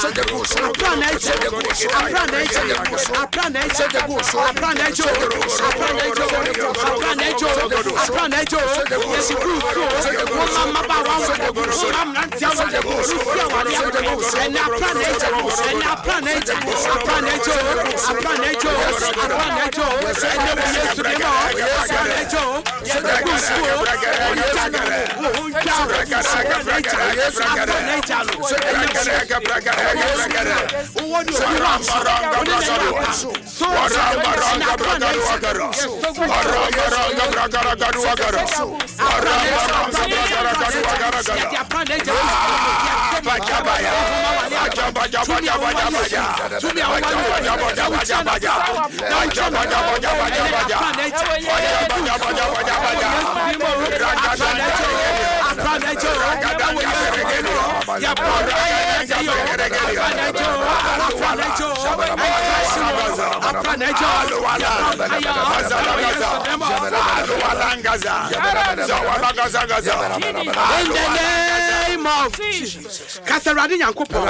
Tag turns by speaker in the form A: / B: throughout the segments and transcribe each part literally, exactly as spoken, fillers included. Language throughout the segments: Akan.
A: name of Jesus. Kasarade Nyankopon.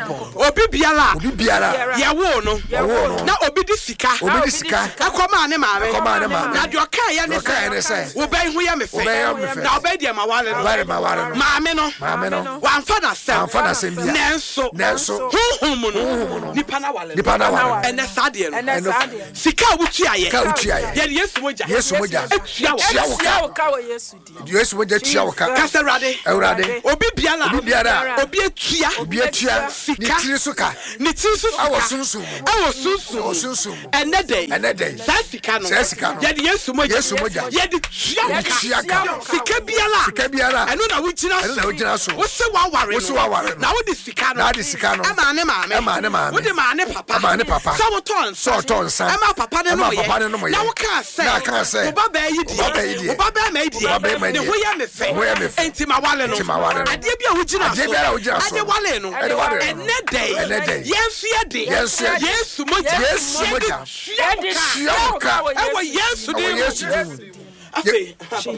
A: Obi biara. Obi biara. Yawo no. Na obi di sika. Obi di sika. Akoma ne maame. Akoma ne maame. Na de oka ya ne se. Wo ban hu ya me fe. Na obi di ma wale no. Maame no. Maame no. Wan fa na sem. Wan fa na sem bia. Nenso. Nenso. Honhom no. Nipa na wale. Nipa na wale. Ene sade no. Ene sade. Sika wutua ye. Sika wutua ye. Ye Yesu moja. Yesu moja. Etua wo. Etua wo ka wo Yesu di. Yesu moja tua wo ka. Kasarade. Ewrade. Obi biara. Obi biara. Obi etua. Obi etua. Sika. Ni tiri suka. Ni tiri suka. Awo sunsun. Awo sunsun. Awo sunsun. Ene day. Ene day. Sa sika no. Sa sika no. Ye di Yesu moja. Yesu moja. Ye di tua wo ka. Sika biara. Sika biara. Eno na wo gina so. Eno na wo gina so. Wo se wa ware no. Wo se wa ware no. Na wo di sika no. Na di sika no. Ama ne maame. Ama ne maame. Wo di maame papa. Ama ne papa. Sa wo ton. So ton sa. Ama papa ne no ye. Ama papa ne no ye. Na wo ka se. Na ka se. Wo baba yi di. Wo baba yi di. Wo baba ma yi di. Wo baba ma yi di. Ne ho ya me fe. Ho ya me fe. Enti ma wale no. Enti ma wale no. Ade bia wo gina so. Ade bia wo gina so. Ade wale no. Ade wale no. Ene day. Ene day. Yesu ye de. Yesu ye de. Yesu moja. Yesu moja. Yesu ka. Ewo Yesu de. Yesu de. Afi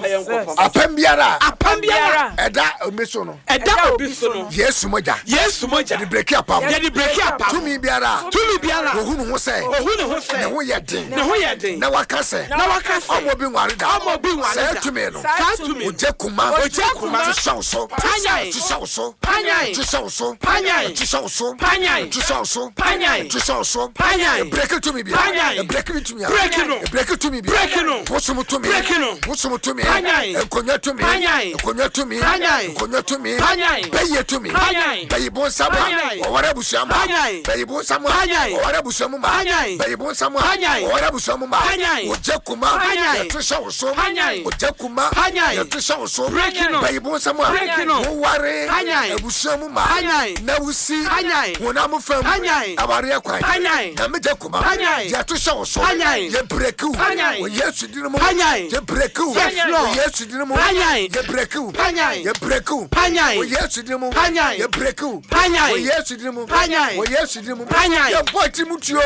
A: apambiara apambiara eda omiso no eda obiso no Yesu moja Yesu moja de break apam de break apam tumi biara tumi biara ohunu ho se ohunu ho se ne ho ye den ne ho ye den na wakase na wakase omo bi nware da omo bi nware da se tumi no sa tumi oje kuma oje kuma tshawso panyai tshawso panyai tshawso panyai tshawso panyai tshawso panyai tshawso panyai break tumi biara break tumi biara break no break tumi biara break no posumu tumi Musumu tumi, Konya tumi, Konya tumi, Konya tumi, Baye tumi, Baye bon sama, Owara busama, Baye bon sama, Owara busama, Baye bon sama, Owara busama, Ojakuma, Yatusha oso, Ojakuma, Yatusha oso, Baye bon sama, Oware, busama, Nawusi, Wonamu fam, Abaria kwai, Namijakuma, Yatusha oso, Yebreku, Yesu dinamu, Yebreku, Yesu dinamu, Yebreku, Yebreku, Yesu dinamu, Yebreku, Yesu dinamu, Yesu dinamu, Yeboti mutio,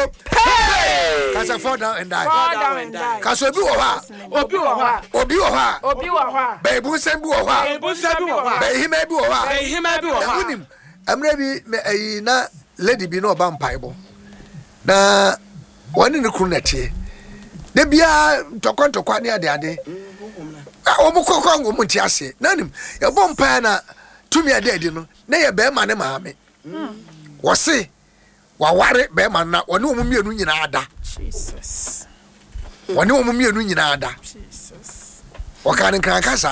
A: Kasa fall down and die, fall down and die, Kasa obi oha, obi oha, obi oha, obi oha, Bebu sembu oha, Bebu sembu oha, Behimebu oha, Behimebu oha. Unim, amrebi me na lady bi no ba mpaibo, na wani ne krunete. De bia tokonto kwa ne ade ade obukokko ngo munti ase nanim ye bompa na tumi ade ade no na ye be ma ne maame wo se wa ware be ma na woni omu mienu nyina ada Jesus woni omu mienu nyina ada Jesus wakane kran kasa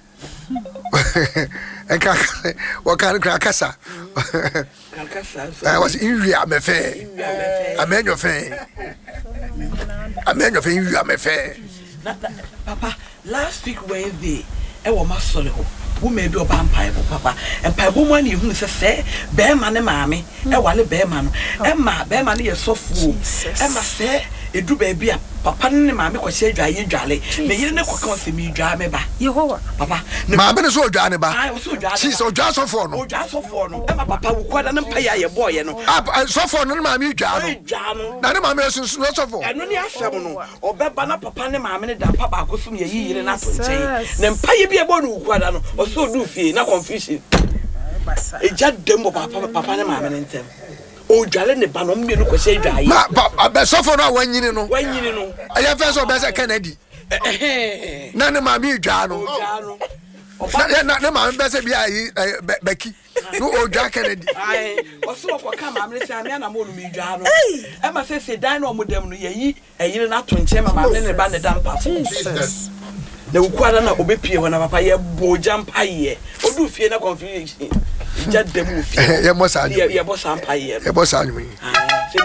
A: enka wakane kran kasa I was in real me fe amenyo fe amenyo fe in real me fe
B: Papa last week Wednesday e wo ma sole ho wo me bi oba mpai papa mpai bo mo na ehunu se se be ma ne maame e wale be ma no e ma be ma ne ye sofu e ma se edu ba bia papa ne maame ko se adwa ye dwale me yire ne ko kan se mi dwa me ba Yehowa papa
A: maame ne so odwa ne ba
B: ai so odwa
A: si so odwa so for no
B: odwa so for no e ma papa wo kwada ne mpa ya ye boy no
A: so for no maame dwa no na ne maame so so for
B: eno ne afem no obeba na papa ne maame ne da papa akosum ye yire na so nchen ne mpa ye bia bo no kwada no o so du fie na confusion Eja dem bo papa papa ne maame ne ntem. O dwale ne ba no me no ko se dwa yi.
C: Ma be sofo no wanyini no.
B: Wanyini no.
C: Aye fe so be se Kennedy. Na ne maame dwa no.
B: Dwa no.
C: Na na ne maame be se bia yi Becky. No o dwa Kennedy.
B: Ai, oso ko ka maame se ame na mo lu mi dwa no. E ma se se dan no mo dem no yeyi eyire na to nche ma maame ne ba ne dampa. Jesus. Na ukwara na obepie ho na papa ye boja mpaye. Odu fie na confusion. Ja dem fie.
C: Ye mo sa.
B: Ye bo sa mpaye.
C: Ye bo sa anyu.